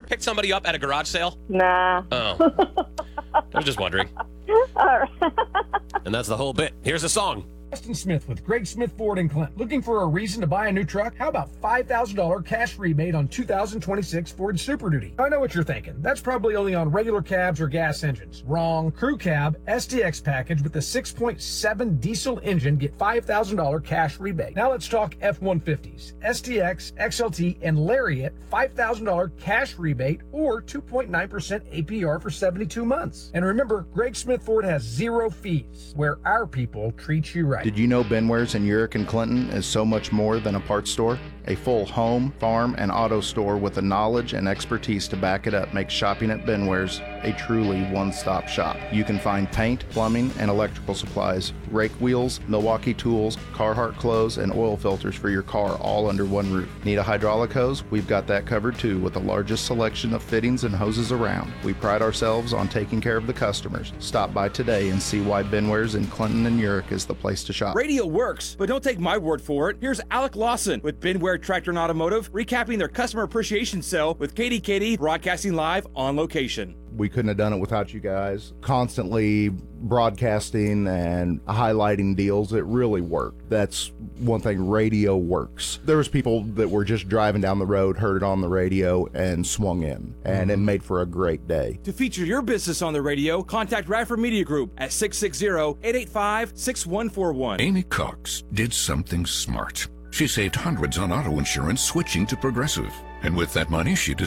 picked somebody up at a garage sale? Nah. Oh. I was just wondering. All right. And that's the whole bit. Here's a song. Justin Smith with Greg Smith Ford in Clinton. Looking for a reason to buy a new truck? How about $5,000 cash rebate on 2026 Ford Super Duty? I know what you're thinking. That's probably only on regular cabs or gas engines. Wrong. Crew cab, STX package with the 6.7 diesel engine get $5,000 cash rebate. Now let's talk F-150s. STX, XLT, and Lariat, $5,000 cash rebate or 2.9% APR for 72 months. And remember, Greg Smith Ford has 0 fees, where our people treat you right. Did you know Benware's in Urick and Clinton is so much more than a parts store? A full home, farm, and auto store with the knowledge and expertise to back it up makes shopping at Benware's a truly one-stop shop. You can find paint, plumbing, and electrical supplies, rake wheels, Milwaukee tools, Carhartt clothes, and oil filters for your car all under one roof. Need a hydraulic hose? We've got that covered too with the largest selection of fittings and hoses around. We pride ourselves on taking care of the customers. Stop by today and see why Benware's in Clinton and Urick is the place to shop. Radio works, but don't take my word for it. Here's Alec Lawson with Benware Tractor and Automotive, recapping their customer appreciation sale with Katie Katie broadcasting live on location. We couldn't have done it without you guys. Constantly broadcasting and highlighting deals, it really worked. That's one thing, radio works. There was people that were just driving down the road, heard it on the radio, and swung in. And it made for a great day. To feature your business on the radio, contact Radford Media Group at 660-885-6141. Amy Cox did something smart. She saved hundreds on auto insurance switching to Progressive. And with that money, she